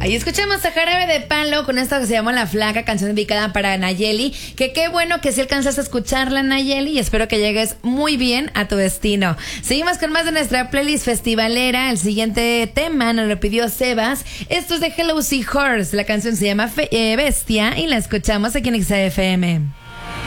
Ahí escuchamos a Jarabe de Palo con esto que se llama La Flaca, canción dedicada para Nayeli. Que qué bueno que sí alcanzaste a escucharla, Nayeli, y espero que llegues muy bien a tu destino. Seguimos con más de nuestra playlist festivalera. El siguiente tema nos lo pidió Sebas. Esto es de Hello Seahorse. La canción se llama Bestia y la escuchamos aquí en XFM.